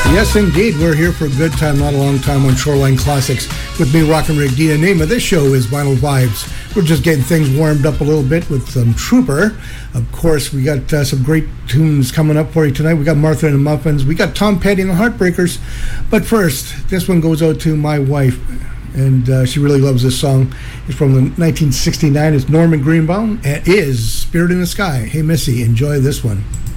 Yes, indeed. We're here for a good time, not a long time on Shoreline Classics. With me, Rockin' Rick D. The name of this show is Vinyl Vibes. We're just getting things warmed up a little bit with some Trooper. Of course, we got some great tunes coming up for you tonight. We got Martha and the Muffins. We got Tom Petty and the Heartbreakers. But first, this one goes out to my wife, and she really loves this song. It's from the 1969. It's Norman Greenbaum. It is Spirit in the Sky. Hey, Missy, enjoy this one.